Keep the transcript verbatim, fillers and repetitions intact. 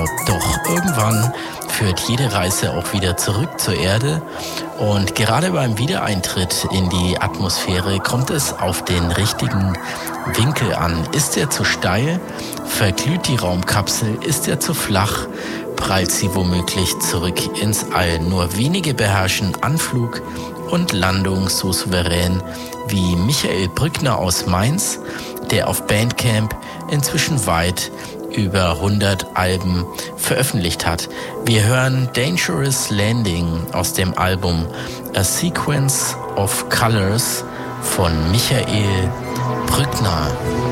doch irgendwann führt jede Reise auch wieder zurück zur Erde. Und gerade beim Wiedereintritt in die Atmosphäre kommt es auf den richtigen Winkel an. Ist er zu steil, verglüht die Raumkapsel, ist er zu flach, prallt sie womöglich zurück ins All. Nur wenige beherrschen Anflug und Landung so souverän wie Michael Brückner aus Mainz, der auf Bandcamp inzwischen weit über hundert Alben veröffentlicht hat. Wir hören Dangerous Landing aus dem Album A Sequence of Colors von Michael Brückner.